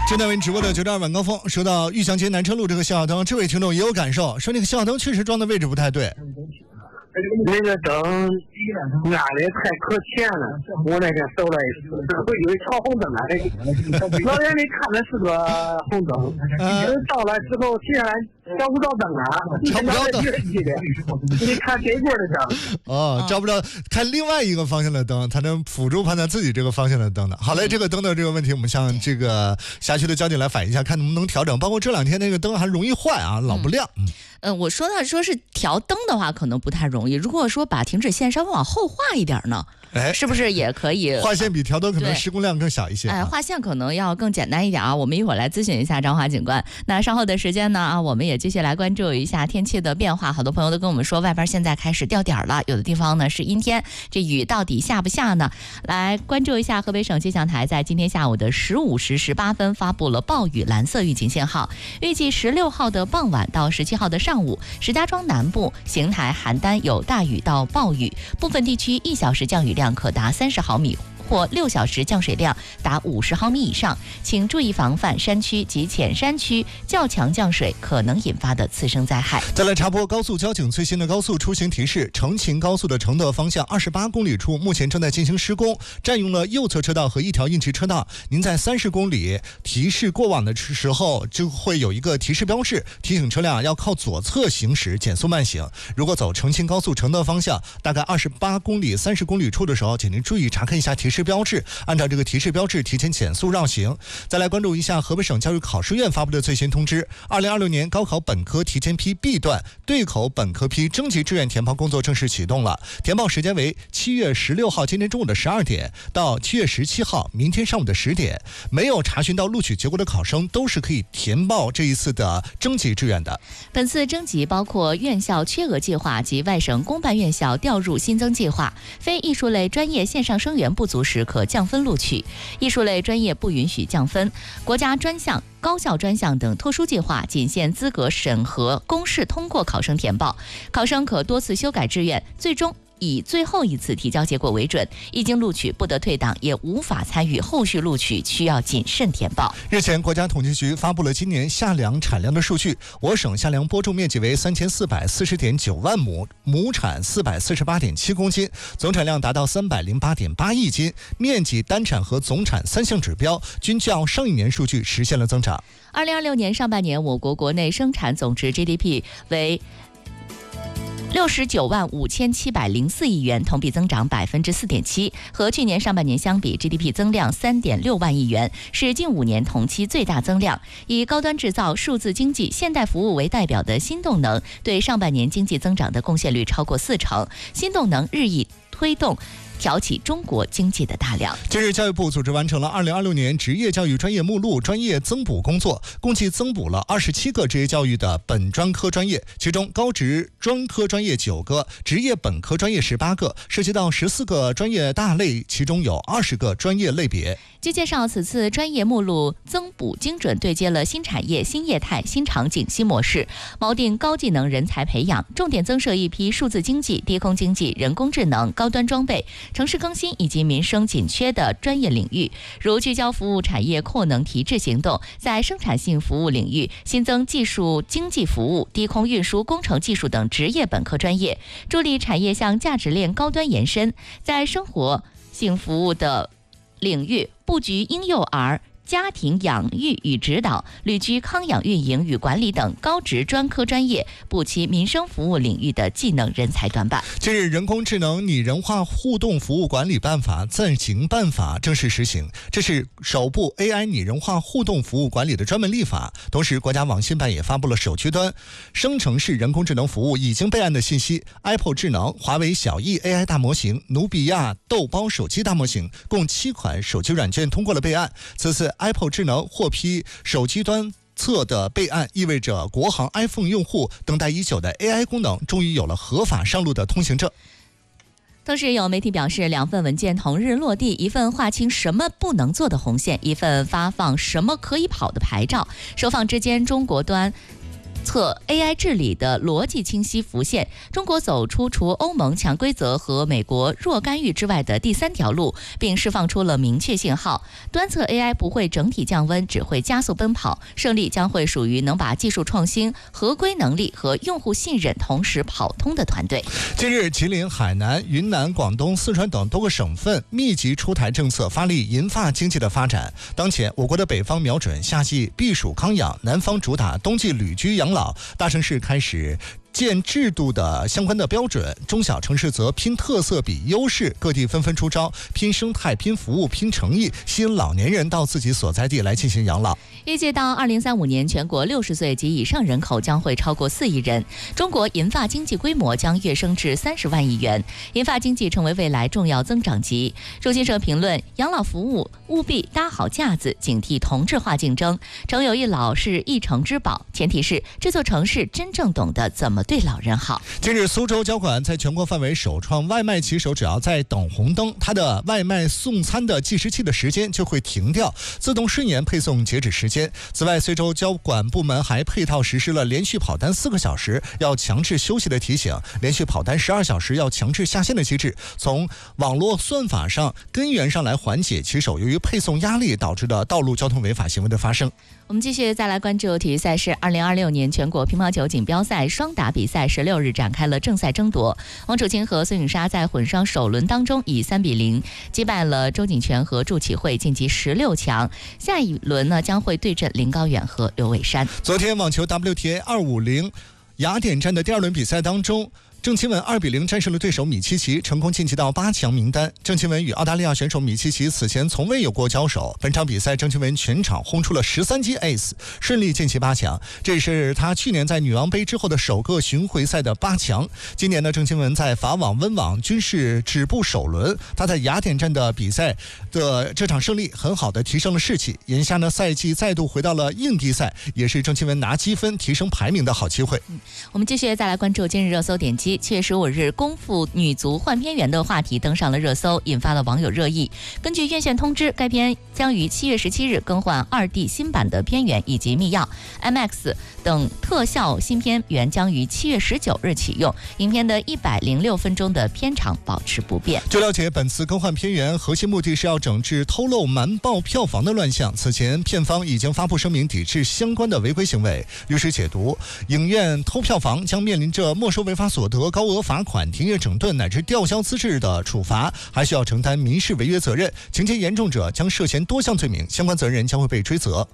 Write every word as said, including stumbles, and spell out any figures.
正在为你直播的九点二晚高峰，说到玉祥街南车路这个信号灯，这位听众也有感受，说那个信号灯确实装的位置不太对。 那个灯压的太可前了，我那天收了一次，有一条红灯啊，老远里看的是个红灯，嗯，到了之后接下来找不着灯了， 找不着灯， 你看这边的灯， 哦，找不着，看另外一个方向的灯，才能辅助判断自己这个方向的灯的。好嘞，这个灯的这个问题，我们向这个辖区的交警来反映一下，看能不能调整。包括这两天那个灯还容易坏啊，老不亮。嗯呃，我说到说是调灯的话，可能不太容易。如果说把停止线稍微往后画一点呢，哎，是不是也可以？ 画线比调灯可能施工量更小一些。 哎，画线可能要更简单一点啊。我们一会儿来咨询一下张华警官。那稍后的时间呢啊，我们也继续来关注一下天气的变化。好多朋友都跟我们说，外边现在开始掉点了，有的地方呢是阴天，这雨到底下不下呢？来关注一下河北省气象台在今天下午的十五时十八分发布了暴雨蓝色预警信号，预计十六号的傍晚到十七号的上午，石家庄南部、邢台、邯郸有大雨到暴雨，部分地区一小时降雨量可达三十毫米。或六小时降水量达五十毫米以上，请注意防范山区及浅山区较强降水可能引发的次生灾害。 再来插播高速交警最新的高速出行提示：承秦高速的承德方向二十八公里处目前正在进行施工，占用了右侧车道和一条应急车道。您在三十公里提示过往的时候，就会有一个提示标志，提醒车辆要靠左侧行驶，减速慢行。如果走承秦高速承德方向，大概二十八公里、三十公里处的时候，请您注意查看一下提示标志，按照这个提示标志提前减速让行。再来关注一下河北省教育考试院发布的最新通知：二零二六年高考本科提前批 B 段对口本科批征集志愿填报工作正式启动了，填报时间为七月十六号今天中午的十二点到七月十七号明天上午的十点。没有查询到录取结果的考生都是可以填报这一次的征集志愿的。 本次征集包括院校缺额计划及外省公办院校调入新增计划，非艺术类专业线上生源不足时可降分录取，艺术类专业不允许降分，国家专项、高校专项等特殊计划仅限资格审核公示通过考生填报，考生可多次修改志愿，最终以最后一次提交结果为准，一经录取不得退档，也无法参与后续录取，需要谨慎填报。 日前，国家统计局发布了今年夏粮产量的数据，我省夏粮播种面积为三千四百四十点九万亩，亩产四百四十八点七公斤，总产量达到三百零八点八亿斤，面积、单产和总产三项指标均较上一年数据实现了增长。 二零二六年上半年，我国国内生产总值 G D P 为六十九万五千七百零四亿元，同比增长百分之四点七，和去年上半年相比 ，G D P 增量三点六万亿元，是近五年同期最大增量。以高端制造、数字经济、现代服务为代表的新动能，对上半年经济增长的贡献率超过四成。新动能日益推动挑起中国经济的大梁。 近日，教育部组织完成了二零二六年职业教育专业目录专业增补工作，共计增补了二十七个职业教育的本专科专业，其中高职专科专业九个，职业本科专业十八个，涉及到十四个专业大类，其中有二十个专业类别。 据介绍，此次专业目录增补精准对接了新产业、新业态、新场景、新模式，锚定高技能人才培养，重点增设一批数字经济、低空经济、人工智能、高端装备、城市更新以及民生紧缺的专业领域，如聚焦服务产业扩能提质行动，在生产性服务领域新增技术经济服务、低空运输工程技术等职业本科专业，助力产业向价值链高端延伸，在生活性服务的领域布局婴幼儿、家庭养育与指导、旅居康养运营与管理等高职专科专业，补齐民生服务领域的技能人才短板。 近日，人工智能拟人化互动服务管理办法暂行办法正式实行，这是首部 A I 拟人化互动服务管理的专门立法。同时，国家网信办也发布了手机端生成式人工智能服务已经备案的信息。Apple 智能、华为小艺 A I 大模型、努比亚豆包手机大模型共七款手机软件通过了备案。此次 Apple 智能获批手机端侧的备案，意味着国行 iPhone 用户等待已久的 A I 功能终于有了合法上路的通行证。 同时有媒体表示，两份文件同日落地，一份划清什么不能做的红线，一份发放什么可以跑的牌照。首放之间，中国端测 A I 治理的逻辑清晰浮现，中国走出除欧盟强规则和美国弱干预之外的第三条路，并释放出了明确信号。端测 A I 不会整体降温，只会加速奔跑，胜利将会属于能把技术创新、合规能力和用户信任同时跑通的团队。 近日，吉林、海南、云南、广东、四川等多个省份密集出台政策，发力银发经济的发展。当前，我国的北方瞄准夏季避暑康养，南方主打冬季旅居养老，大城市开始建制度的相关的标准，中小城市则拼特色比优势，各地纷纷出招，拼生态、拼服务、拼诚意，吸引老年人到自己所在地来进行养老。 预计到二零三五年，全国六十岁及以上人口将会超过四亿人，中国银发经济规模将跃升至三十万亿元，银发经济成为未来重要增长极。中新社评论：养老服务务必搭好架子，警惕同质化竞争。城有一老是一城之宝，前提是这座城市真正懂得怎么对老人好。 近日，苏州交管在全国范围首创外卖骑手只要在等红灯，他的外卖送餐的计时器的时间就会停掉，自动顺延配送截止时间。此外，随州交管部门还配套实施了连续跑单四个小时要强制休息的提醒，连续跑单十二小时要强制下线的机制，从网络算法上根源上来缓解骑手由于配送压力导致的道路交通违法行为的发生。 我们继续再来关注体育赛事。二零二六年全国乒乓球锦标赛双打比赛十六日展开了正赛争夺，王楚钦和孙颖莎在混双首轮当中以三比零击败了周锦泉和祝启慧，晋级十六强。下一轮呢将会对阵林高远和刘伟珊。 昨天网球 W T A 二五零雅典站的第二轮比赛当中，郑钦文二比零战胜了对手米契奇，成功晋级到八强名单。郑钦文与澳大利亚选手米契奇此前从未有过交手，本场比赛郑钦文全场轰出了十三记 ace， 顺利晋级八强。这是他去年在女王杯之后的首个巡回赛的八强。今年呢，郑钦文在法网、温网均是止步首轮，他在雅典站的比赛的这场胜利很好的提升了士气。眼下呢，赛季再度回到了硬地赛，也是郑钦文拿积分提升排名的好机会。 嗯，我们继续再来关注今日热搜点击。七月十五日，功夫女足换片源的话题登上了热搜，引发了网友热议。根据院线通知，该片将于七月十七日更换二 D 新版的片源以及密钥 ，M X 等特效新片源将于七月十九日启用。影片的一百零六分钟的片长保持不变。 据了解，本次更换片源核心目的是要整治偷漏瞒报票房的乱象。此前，片方已经发布声明抵制相关的违规行为。律师解读，影院偷票房将面临着没收违法所得、高额罚款、停业整顿乃至吊销资质的处罚，还需要承担民事违约责任，情节严重者将涉嫌多项罪名，相关责任将会被追责。